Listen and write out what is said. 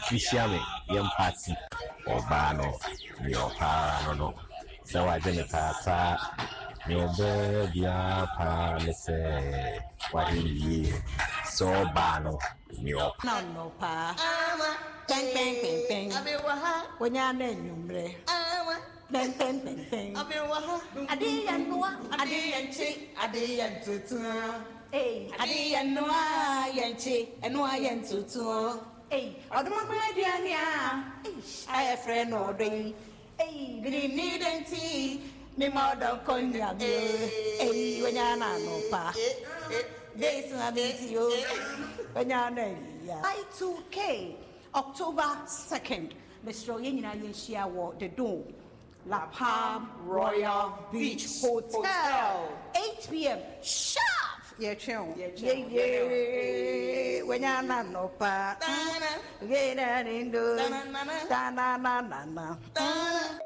officially young party or bano, your parano. So I didn't tata, your baby, say, what do you so bano, your no pa. Bang bang bang bang. When you're numbre. Bang bang bang bang. Adi and noa, adi and chick, adi and tutu. Hey, adi and noa, and chick, and noa and tutu. Hey, I don't want my dear. I have friend or day. Hey, green need and tea. Me mother cognac. Hey, when you're no pa. Days I meet you. When you're Y2K, October 2nd. Mr. Yina Yeshia Ward, the Dome. La Palm Royal Beach Hotel. 8 p.m. Sharp. Yeah, chill. Yeah. When you're not no pa. Get that in the.